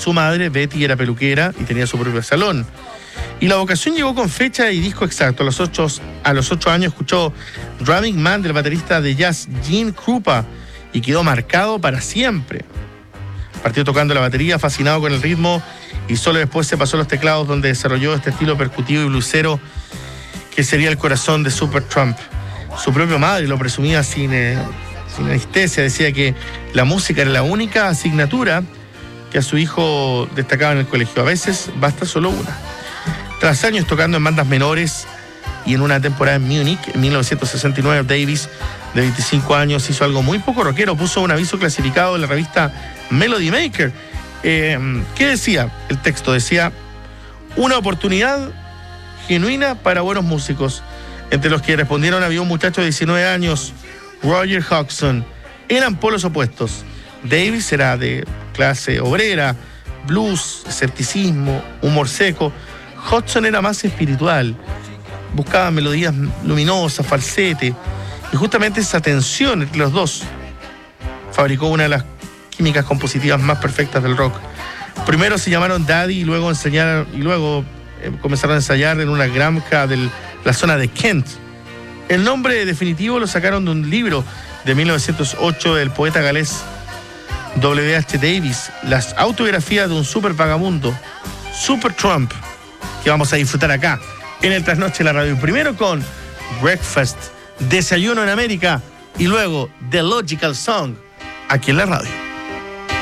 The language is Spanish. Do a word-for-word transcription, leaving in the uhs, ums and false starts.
Su madre, Betty, era peluquera y tenía su propio salón. Y la vocación llegó con fecha y disco exacto. A los ocho, a los ocho años escuchó Drumming Man del baterista de jazz Gene Krupa y quedó marcado para siempre. Partió tocando la batería, fascinado con el ritmo, y solo después se pasó a los teclados, donde desarrolló este estilo percutivo y blusero que sería el corazón de Supertramp. Su propia madre lo presumía sin, eh, sin anestesia. Decía que la música era la única asignatura que a su hijo destacaba en el colegio. A veces basta solo una. Tras años tocando en bandas menores y en una temporada en Múnich, en mil novecientos sesenta y nueve, Davis, de veinticinco años, hizo algo muy poco rockero. Puso un aviso clasificado en la revista Melody Maker. Eh, ¿Qué decía? El texto decía: una oportunidad genuina para buenos músicos. Entre los que respondieron había un muchacho de diecinueve años, Roger Hodgson. Eran polos opuestos. Davis era de clase obrera, blues, escepticismo, humor seco. Hodgson era más espiritual, buscaba melodías luminosas, falsete, y justamente esa tensión entre los dos fabricó una de las químicas compositivas más perfectas del rock. Primero se llamaron Daddy y luego enseñaron, y luego eh, comenzaron a ensayar en una granja de la zona de Kent. El nombre definitivo lo sacaron de un libro de mil novecientos ocho del poeta galés W H Davis, las autografías de un super vagabundo, Supertramp, que vamos a disfrutar acá en el Trasnoche de la Radio. Primero con Breakfast, Desayuno en América, y luego The Logical Song aquí en la radio.